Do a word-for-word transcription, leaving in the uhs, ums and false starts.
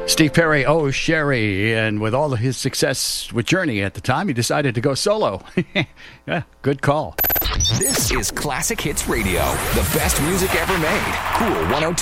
Steve Perry, Oh Sherry, and with all of his success with Journey at the time, he decided to go solo. Yeah, good call. This is Classic Hits Radio, the best music ever made. Cool one oh two.